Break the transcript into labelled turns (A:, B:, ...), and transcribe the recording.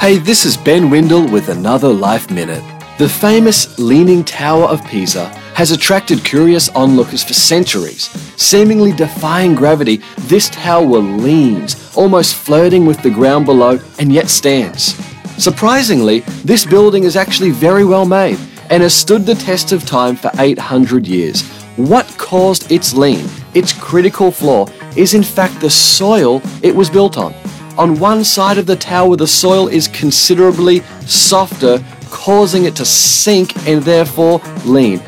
A: Hey, this is Ben Windle with another Life Minute. The famous Leaning Tower of Pisa has attracted curious onlookers for centuries. Seemingly defying gravity, this tower leans, almost flirting with the ground below, and yet stands. Surprisingly, this building is actually very well made and has stood the test of time for 800 years. What caused its lean, its critical flaw, is in fact the soil it was built on. On one side of the tower, the soil is considerably softer, causing it to sink and therefore lean.